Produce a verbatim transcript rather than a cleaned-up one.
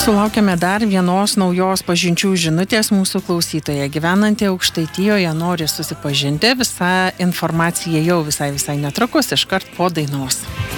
Sulaukėme dar vienos naujos pažinčių žinutės. Mūsų klausytoja gyvenanti Aukštaitijoje nori susipažinti. Visa informacija jau visai visai netrukus, iškart po dainos.